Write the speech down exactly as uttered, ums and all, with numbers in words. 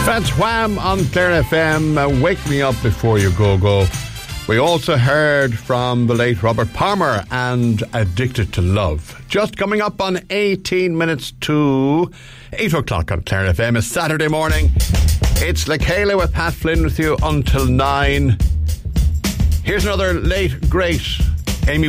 That's Wham on Clare F M. Uh, Wake Me Up Before You Go Go. We also heard from the late Robert Palmer and Addicted to Love. Just coming up on eighteen minutes to eight o'clock on Clare F M. It's Saturday morning. It's Lekayla with Pat Flynn with you until nine. Here's another late, great